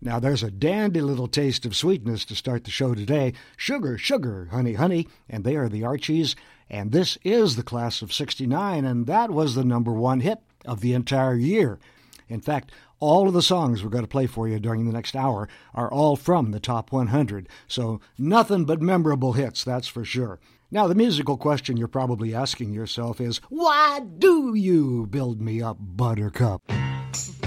Now, there's a dandy little taste of sweetness to start the show today. Sugar, sugar, honey, honey, and they are the Archies, and this is the class of '69, and that was the number one hit of the entire year. In fact, all of the songs we're going to play for you during the next hour are all from the top 100, so nothing but memorable hits, that's for sure. Now, the musical question you're probably asking yourself is, why do you build me up, Buttercup?